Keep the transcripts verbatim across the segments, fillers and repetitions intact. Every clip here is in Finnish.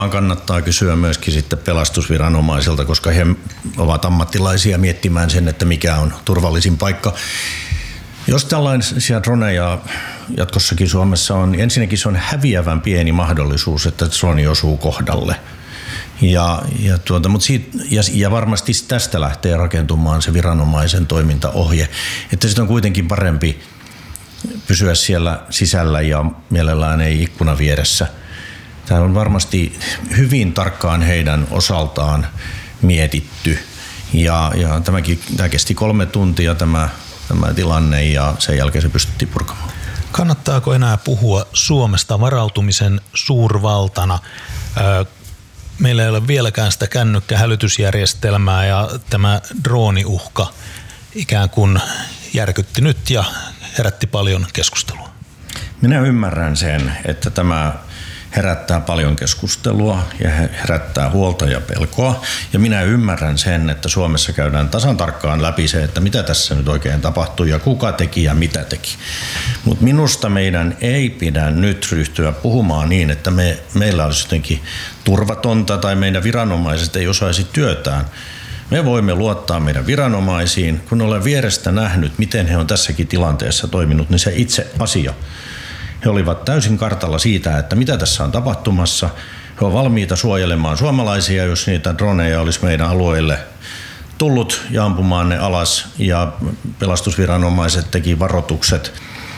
Kannattaa kysyä myöskin sitten pelastusviranomaisilta, koska he ovat ammattilaisia miettimään sen, että mikä on turvallisin paikka. Jos tällaisia droneja jatkossakin Suomessa on, niin ensinnäkin se on häviävän pieni mahdollisuus, että droni osuu kohdalle. Ja, ja, tuota, mutta siitä, ja, ja varmasti tästä lähtee rakentumaan se viranomaisen toimintaohje, että sitten on kuitenkin parempi pysyä siellä sisällä ja mielellään ei ikkunan vieressä. Tämä on varmasti hyvin tarkkaan heidän osaltaan mietitty ja, ja tämäkin, tämä kesti kolme tuntia tämä, tämä tilanne ja sen jälkeen se pystyttiin purkamaan. Kannattaako enää puhua Suomesta varautumisen suurvaltana? Meillä ei ole vieläkään sitä kännykkähälytysjärjestelmää ja tämä drooniuhka ikään kuin järkytti nyt ja herätti paljon keskustelua. Minä ymmärrän sen, että tämä herättää paljon keskustelua ja herättää huolta ja pelkoa. Ja minä ymmärrän sen, että Suomessa käydään tasan tarkkaan läpi se, että mitä tässä nyt oikein tapahtui ja kuka teki ja mitä teki. Mutta minusta meidän ei pidä nyt ryhtyä puhumaan niin, että me, meillä olisi jotenkin turvatonta tai meidän viranomaiset ei osaisi työtään. Me voimme luottaa meidän viranomaisiin. Kun olen vierestä nähnyt, miten he on tässäkin tilanteessa toiminut, niin se itse asia. He olivat täysin kartalla siitä, että mitä tässä on tapahtumassa. He ovat valmiita suojelemaan suomalaisia, jos niitä droneja olisi meidän alueelle tullut ja ampumaan ne alas. Ja pelastusviranomaiset teki varoitukset.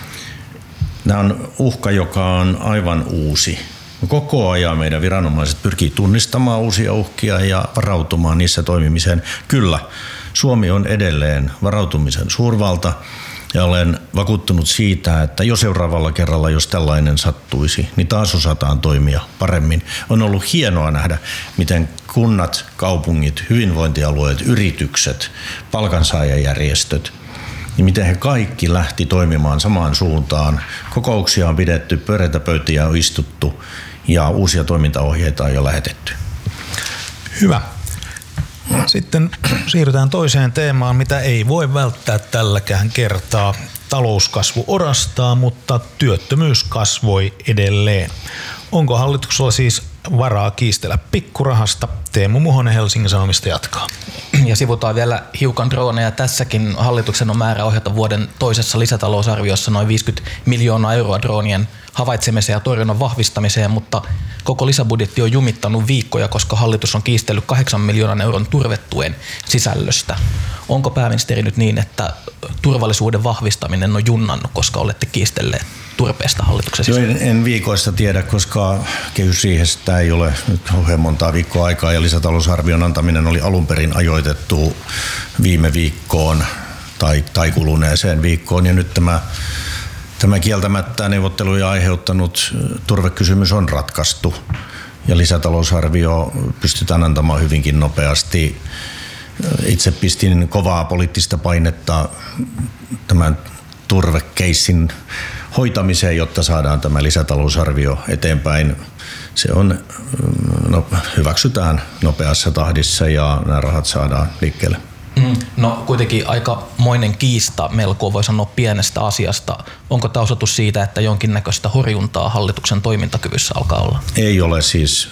Tämä on uhka, joka on aivan uusi. Koko ajan meidän viranomaiset pyrkii tunnistamaan uusia uhkia ja varautumaan niissä toimimiseen. Kyllä, Suomi on edelleen varautumisen suurvalta. Ja olen vakuuttunut siitä, että jo seuraavalla kerralla, jos tällainen sattuisi, niin taas osataan toimia paremmin. On ollut hienoa nähdä, miten kunnat, kaupungit, hyvinvointialueet, yritykset, palkansaajajärjestöt, niin miten he kaikki lähti toimimaan samaan suuntaan. Kokouksia on pidetty, pyöreitä pöytiä on istuttu ja uusia toimintaohjeita on jo lähetetty. Hyvä. Sitten siirrytään toiseen teemaan, mitä ei voi välttää tälläkään kertaa. Talouskasvu orastaa, mutta työttömyys kasvoi edelleen. Onko hallituksella siis varaa kiistellä pikkurahasta? Teemu Muhonen Helsingin Sanomista jatkaa. Ja sivutaan vielä hiukan droneja. Tässäkin hallituksen on määrä ohjata vuoden toisessa lisätalousarviossa noin viisikymmentä miljoonaa euroa dronien havaitsemiseen ja torjunnan vahvistamiseen, mutta koko lisäbudjetti on jumittanut viikkoja, koska hallitus on kiistellyt kahdeksan miljoonan euron turvetuen sisällöstä. Onko pääministeri nyt niin, että turvallisuuden vahvistaminen on junnannut, koska olette kiistelleet turpeesta hallituksen sisällä? En, en viikoista tiedä, koska kehysriihestä ei ole nyt kauhean montaa viikkoa aikaa ja lisätalousarvion antaminen oli alun perin ajoitettu viime viikkoon tai, tai kuluneeseen viikkoon ja nyt tämä Tämä kieltämättä neuvotteluja aiheuttanut turvekysymys on ratkaistu ja lisätalousarvio pystytään antamaan hyvinkin nopeasti. Itse pistin kovaa poliittista painetta tämän turvekeissin hoitamiseen, jotta saadaan tämä lisätalousarvio eteenpäin. Se on, no, hyväksytään nopeassa tahdissa ja nämä rahat saadaan liikkeelle. Mm, no kuitenkin aikamoinen kiista melko voi sanoa pienestä asiasta. Onko tämä osoitus siitä, että jonkinnäköistä horjuntaa hallituksen toimintakyvyssä alkaa olla? Ei ole siis.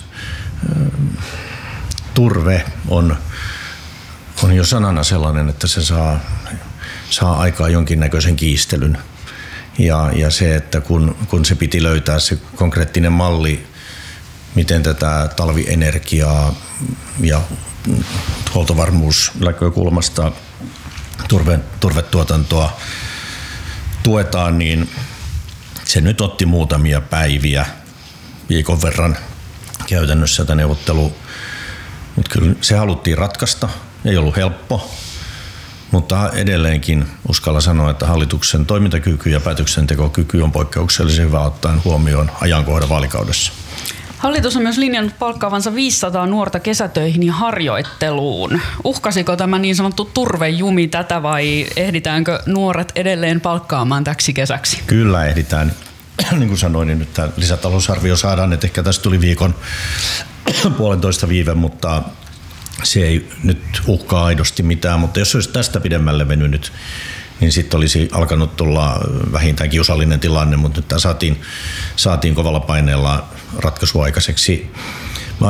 Turve on, on jo sanana sellainen, että se saa, saa aikaa jonkinnäköisen kiistelyn. Ja, ja se, että kun, kun se piti löytää se konkreettinen malli, miten tätä talvienergiaa ja huoltovarmuusnäkökulmasta turve, turvetuotantoa tuetaan, niin se nyt otti muutamia päiviä, viikon verran käytännössä tämä neuvottelu. Mutta kyllä se haluttiin ratkaista, ei ollut helppo, mutta edelleenkin uskalla sanoa, että hallituksen toimintakyky ja päätöksentekokyky on poikkeuksellisen hyvä ottaen huomioon ajankohdan vaalikaudessa. Hallitus on myös linjannut palkkaavansa viisisataa nuorta kesätöihin ja harjoitteluun. Uhkasiko tämä niin sanottu turvejumi tätä vai ehditäänkö nuoret edelleen palkkaamaan täksi kesäksi? Kyllä ehditään. Niin kuin sanoin, niin nyt tämä lisätalousarvio saadaan, että ehkä tästä tuli viikon puolentoista viive, mutta se ei nyt uhkaa aidosti mitään. Mutta jos olisi tästä pidemmälle venynyt, niin sitten olisi alkanut tulla vähintään kiusallinen tilanne, mutta nyt tämä saatiin, saatiin kovalla paineella ratkaisu aikaiseksi.